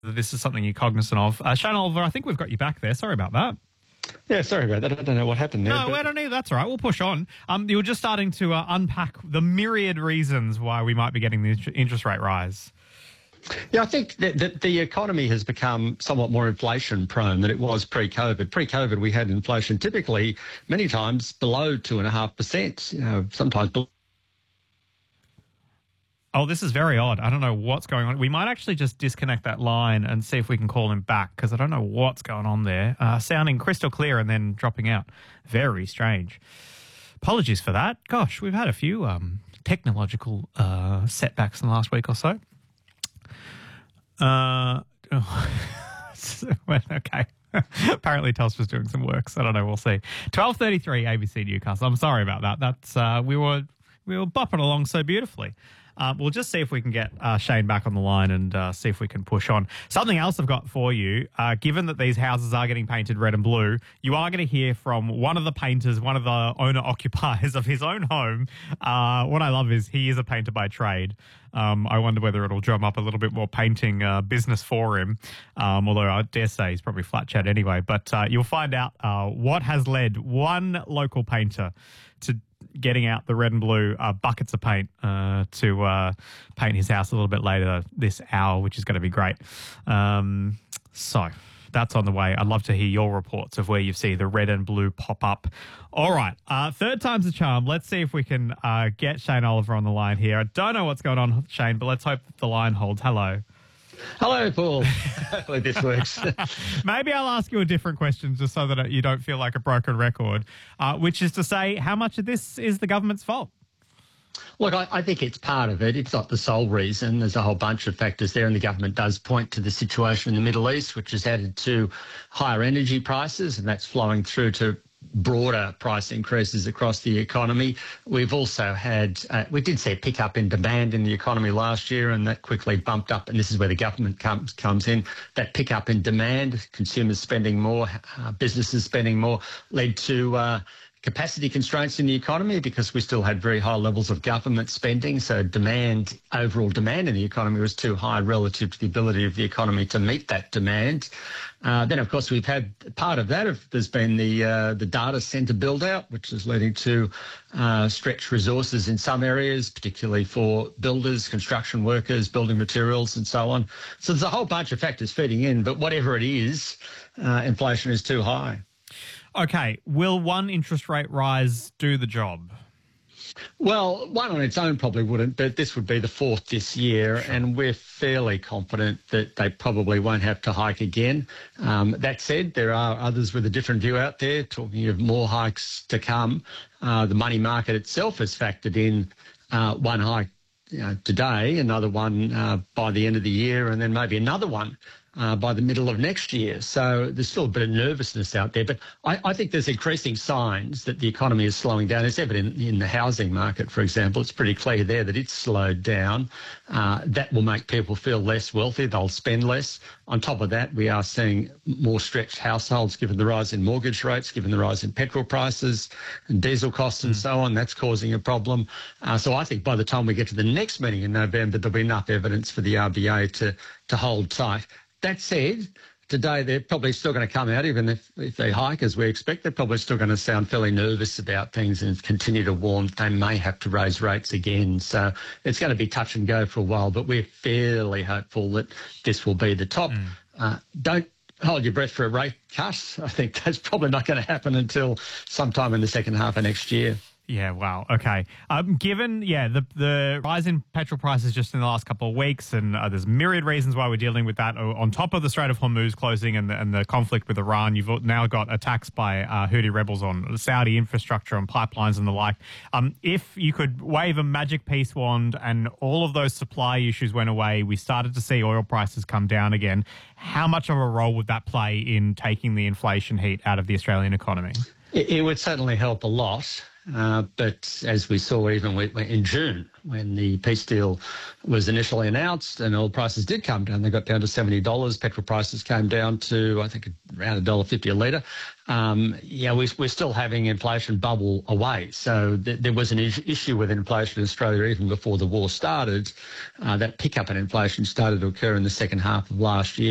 this is something you're cognizant of. Shane Oliver, I think we've got you back there. Sorry about that. Yeah, sorry about that. I don't know what happened there. No, I don't know. That's all right. We'll push on. You were just starting to unpack the myriad reasons why we might be getting the interest rate rise. Yeah, I think that the economy has become somewhat more inflation prone than it was pre-COVID. Pre-COVID, we had inflation typically many times below 2.5%, sometimes below. Oh, this is very odd. I don't know what's going on. We might actually just disconnect that line and see if we can call him back because I don't know what's going on there. Sounding crystal clear and then dropping out. Very strange. Apologies for that. Gosh, we've had a few technological setbacks in the last week or so. Okay. Apparently Telstra's doing some work, so I don't know. We'll see. 12:33 ABC Newcastle. I'm sorry about that. That's we were bopping along so beautifully. We'll just see if we can get Shane back on the line and see if we can push on. Something else I've got for you, given that these houses are getting painted red and blue, you are going to hear from one of the painters, one of the owner-occupiers of his own home. What I love is he is a painter by trade. I wonder whether it'll drum up a little bit more painting business for him, although I dare say he's probably flat chat anyway. But you'll find out what has led one local painter to getting out the red and blue buckets of paint to paint his house a little bit later this hour, which is going to be great. So that's on the way. I'd love to hear your reports of where you see the red and blue pop up. All right, third time's a charm. Let's see if we can get Shane Oliver on the line here. I don't know what's going on, Shane, but let's hope the line holds. Hello. Hello, Paul. Hopefully this works. Maybe I'll ask you a different question just so that you don't feel like a broken record, which is to say, how much of this is the government's fault? Look, I think it's part of it. It's not the sole reason. There's a whole bunch of factors there, and the government does point to the situation in the Middle East, which has added to higher energy prices, and that's flowing through to broader price increases across the economy. We've also had, we did see a pickup in demand in the economy last year, and that quickly bumped up, and this is where the government comes in. That pickup in demand, consumers spending more, businesses spending more, led to capacity constraints in the economy because we still had very high levels of government spending. So overall demand in the economy was too high relative to the ability of the economy to meet that demand. Then, of course, we've had part of that. There's been the data centre build-out, which is leading to stretched resources in some areas, particularly for builders, construction workers, building materials and so on. So there's a whole bunch of factors feeding in, but whatever it is, inflation is too high. Okay, will one interest rate rise do the job? Well, one on its own probably wouldn't, but this would be the fourth this year, and we're fairly confident that they probably won't have to hike again. That said, there are others with a different view out there talking of more hikes to come. The money market itself has factored in one hike today, another one by the end of the year, and then maybe another one by the middle of next year. So there's still a bit of nervousness out there. But I think there's increasing signs that the economy is slowing down. It's evident in the housing market, for example. It's pretty clear there that it's slowed down. That will make people feel less wealthy. They'll spend less. On top of that, we are seeing more stretched households given the rise in mortgage rates, given the rise in petrol prices and diesel costs and so on. That's causing a problem. So I think by the time we get to the next meeting in November, there'll be enough evidence for the RBA to hold tight. That said, today they're probably still going to come out, even if they hike as we expect, they're probably still going to sound fairly nervous about things and continue to warn they may have to raise rates again. So it's going to be touch and go for a while, but we're fairly hopeful that this will be the top. Don't hold your breath for a rate cut. I think that's probably not going to happen until sometime in the second half of next year. Yeah, wow. Okay. Given, the rise in petrol prices just in the last couple of weeks, and there's myriad reasons why we're dealing with that. On top of the Strait of Hormuz closing and the conflict with Iran, you've now got attacks by Houthi rebels on Saudi infrastructure and pipelines and the like. If you could wave a magic peace wand and all of those supply issues went away, we started to see oil prices come down again, how much of a role would that play in taking the inflation heat out of the Australian economy? It would certainly help a lot. But as we saw even in June, when the peace deal was initially announced and oil prices did come down, they got down to $70. Petrol prices came down to, I think, around $1.50 a litre. We're still having inflation bubble away. So there was an issue with inflation in Australia even before the war started. That pickup in inflation started to occur in the second half of last year.